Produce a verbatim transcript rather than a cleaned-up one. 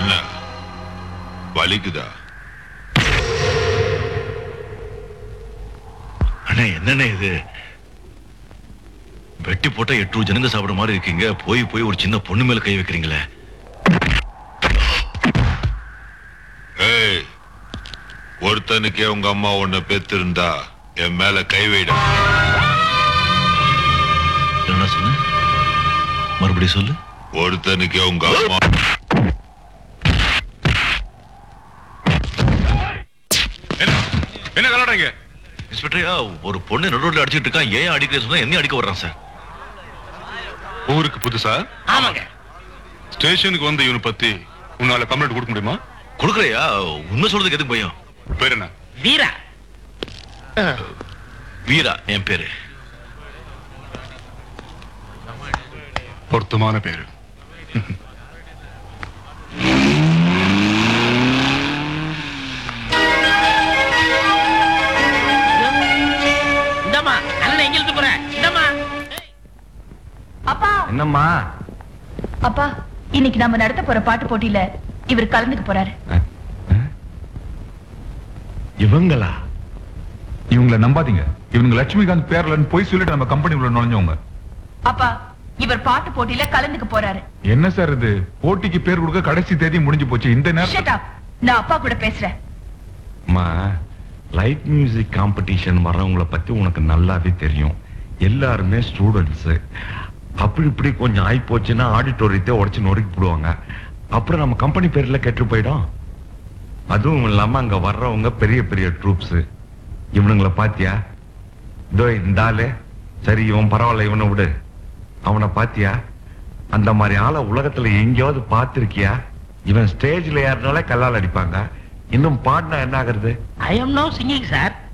என்ன வலிக்குதா? அண்ணா என்னண்ணே இது? வெட்டி போட்டா எட்டு ஜனங்க சாப்பிட மாதிரி இருக்கீங்க, போய் போய் ஒரு சின்ன பொண்ணு மேல கை வைக்கிறீங்களே. ஏய், ஒருத்தனுக்கே உங்க அம்மா உன்னை பெத்திருந்தா என் மேல கை வைடா. என்ன சொன்ன? மறுபடியும் சொல்லு. ஒருத்தனுக்கே உங்க அம்மா. என்ன கலாடுறீங்க? இன்ஸ்பெக்டரையா, ஒரு பொண்ணு நடுரோட்ல அடிச்சிட்டு இருக்கான், ஏன் அடிக்க சொன்னா என்ன அடிக்க வர்றான் சார்? ஊருக்கு புதுசா? ஆமாங்க. ஸ்டேஷனுக்கு வந்து இவனை பத்தி உன்னால கம்ப்ளைண்ட் கொடுக்க முடியுமா? கொடுக்குறையா? உண்மை சொல்றதுக்கு எதுக்கு பயம்? பேர் என்ன? வீரா. வீரா என் பேரு. பொருத்தமான பேரு. இந்தம்மா, அண்ணன் எங்க இருந்து போற? இந்தம்மா. அப்பா. என்னம்மா? அப்பா, இன்னைக்கு நாம நடத்த போற பாட்டு போட்டியில இவர் கலந்துக்க போறாரு. இவங்களா? இவங்களை நம்பாதீங்க. இவங்க லட்சுமிகாந்த் பேர்லன்னு போய் சொல்லிட்டு நம்ம கம்பெனி உள்ள நுழைஞ்சவங்க. அப்பா, இவர் பாட்டு போட்டியில கலந்துக்க போறாரு. என்ன சார் இது? போட்டிக்கு பேர் கொடுக்க கடைசி தேதி முடிஞ்சு போச்சு. இந்த Shut நேரம் up. நான் அப்பா கூட பேசுறேன். அம்மா, லைட் மியூசிக் காம்படிஷன் வர்றவங்கள பத்தி உனக்கு நல்லாவே தெரியும். எல்லாருமே ஸ்டூடெண்ட்ஸ். அப்படி இப்படி கொஞ்சம் ஆகி போச்சுன்னா ஆடிட்டோரியத்தை உடச்சு நொறுக்கி போடுவாங்க. அப்புறம் நம்ம கம்பெனி பேர்ல கெட்டு போயிடும். அதுவும் இல்லாம அங்க வர்றவங்க பெரிய பெரிய ட்ரூப்ஸ். இவனுங்களை பாத்தியா? இதோ இந்த ஆளு. சரி, இவன் பரவாயில்ல, இவனை விடு. அவனை பாத்தியா? அந்த மாதிரி ஆளை உலகத்துல எங்கேயாவது பார்த்திருக்கியா? இவன் ஸ்டேஜ்ல ஏறினாலே கல்லால் அடிப்பாங்க. இன்னும் பாடினா என்ன ஆகுறது? I am now singing, sir.